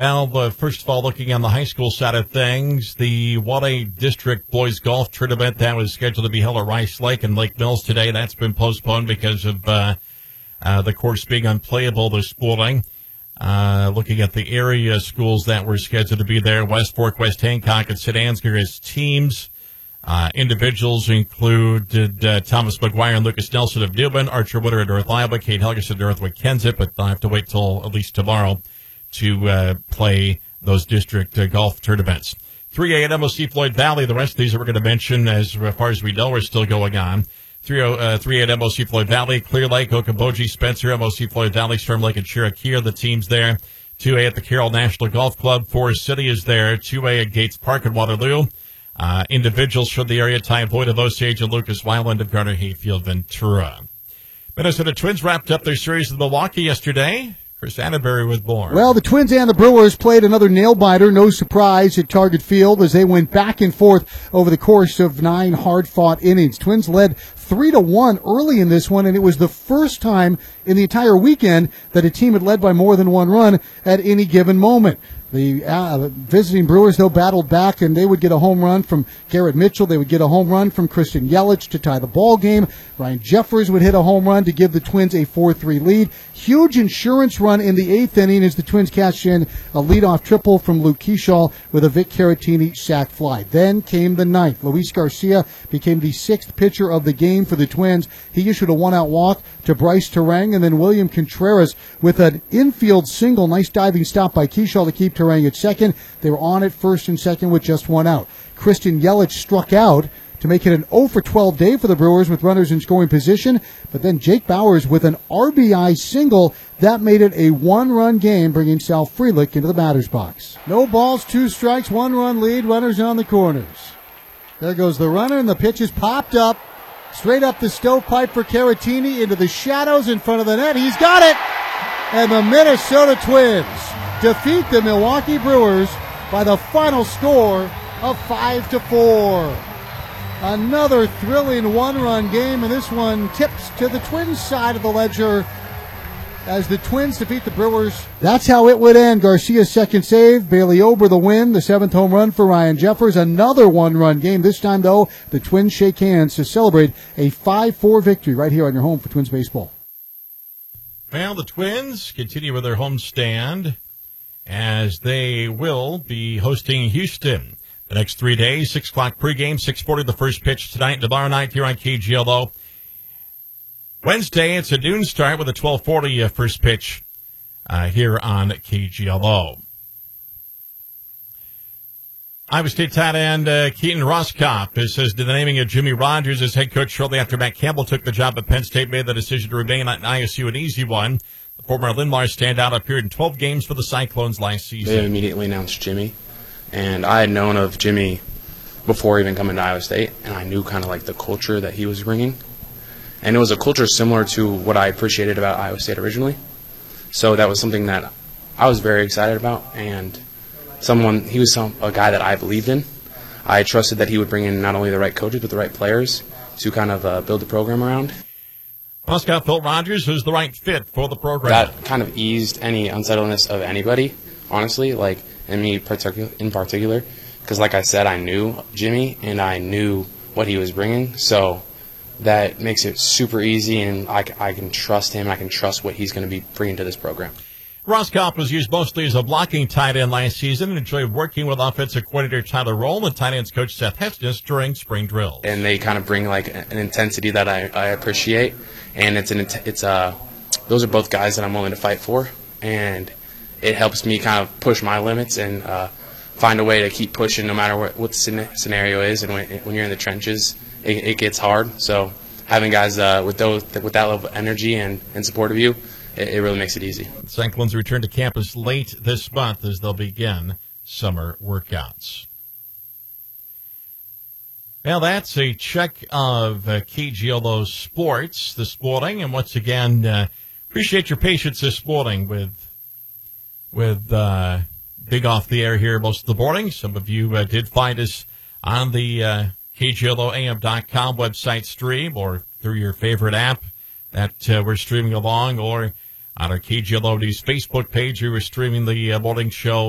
Well, first of all, looking on the high school side of things, the 1A District Boys Golf Tournament that was scheduled to be held at Rice Lake and Lake Mills today, that's been postponed because of the course being unplayable this morning. Looking at the area schools that were scheduled to be there, West Fork, West Hancock, and St. Ansgar as teams. Individuals included Thomas McGuire and Lucas Nelson of Newman, Archer Woodard of North Iowa, Kate Helgerson of Northwood Kensett, but they'll have to wait till at least tomorrow to play those district golf tournaments. 3A at MOC Floyd Valley. The rest of these that we're going to mention, as far as we know, are still going on. 3A at MOC Floyd Valley, Clear Lake, Okoboji, Spencer, MOC Floyd Valley, Storm Lake, and Cherokee are the teams there. 2A at the Carroll National Golf Club. Forest City is there. 2A at Gates Park in Waterloo. Individuals from the area, Ty Boyd of Osage and Lucas Weiland of Garner Hayfield Ventura. Minnesota Twins wrapped up their series with Milwaukee yesterday. Chris Atterbury with more. Well, the Twins and the Brewers played another nail-biter, no surprise, at Target Field as they went back and forth over the course of 9 hard-fought innings. Twins led 3-1 early in this one, and it was the first time in the entire weekend that a team had led by more than one run at any given moment. The visiting Brewers, though, battled back, and they would get a home run from Garrett Mitchell. They would get a home run from Christian Yelich to tie the ball game. Ryan Jeffers would hit a home run to give the Twins a 4-3 lead. Huge insurance run in the 8th inning as the Twins cashed in a leadoff triple from Luke Kershaw with a Vic Caratini sac fly. Then came the 9th. Luis Garcia became the 6th pitcher of the game for the Twins. He issued a one-out walk to Bryce Terang, and then William Contreras with an infield single. Nice diving stop by Kershaw to keep Terang at second. They were on at first and second with just one out. Christian Yelich struck out to make it an 0-for-12 day for the Brewers with runners in scoring position. But then Jake Bauers with an RBI single. That made it a one-run game, bringing Sal Frelick into the batter's box. No balls, 2 strikes, 1-run lead, runners on the corners. There goes the runner, and the pitch is popped up. Straight up the stovepipe for Caratini into the shadows in front of the net. He's got it! And the Minnesota Twins defeat the Milwaukee Brewers by the final score of 5-4. Another thrilling one-run game, and this one tips to the Twins' side of the ledger as the Twins defeat the Brewers. That's how it would end. Garcia's second save, Bailey Ober the win, the 7th home run for Ryan Jeffers. Another one-run game. This time, though, the Twins shake hands to celebrate a 5-4 victory right here on your home for Twins baseball. Well, the Twins continue with their homestand as they will be hosting Houston the next 3 days. 6 o'clock pregame, 6:40 the first pitch tonight and tomorrow night here on KGLO. Wednesday, it's a noon start with a 12:40 first pitch here on KGLO. Iowa State tight end Keaton Roskopf says the naming of Jimmy Rogers as head coach shortly after Matt Campbell took the job at Penn State made the decision to remain at ISU an easy one. The former Linn-Mar standout appeared in 12 games for the Cyclones last season. They immediately announced Jimmy, and I had known of Jimmy before even coming to Iowa State, and I knew kind of like the culture that he was bringing. And it was a culture similar to what I appreciated about Iowa State originally. So that was something that I was very excited about, and he was a guy that I believed in. I trusted that he would bring in not only the right coaches, but the right players to kind of build the program around. Roskopf felt Rogers was the right fit for the program. That kind of eased any unsettledness of anybody, honestly, like in me in particular, because like I said, I knew Jimmy and I knew what he was bringing, so that makes it super easy, and I can trust him. I can trust what he's going to be bringing to this program. Roskopf was used mostly as a blocking tight end last season and enjoyed working with offensive coordinator Tyler Roll and tight ends coach Seth Hesnes during spring drills. And they kind of bring like an intensity that I appreciate, and those are both guys that I'm willing to fight for, and it helps me kind of push my limits and find a way to keep pushing no matter what the scenario is. And when you're in the trenches, it gets hard. So having guys with that level of energy and support of you, it really makes it easy. Cyclones return to campus late this month as they'll begin summer workouts. Well, that's a check of KGLO sports this morning. And once again, appreciate your patience this morning with Big Off the Air here most of the morning. Some of you did find us on the KGLOAM.com website stream or through your favorite app that we're streaming along, or on our KGLO News Facebook page, we were streaming the morning show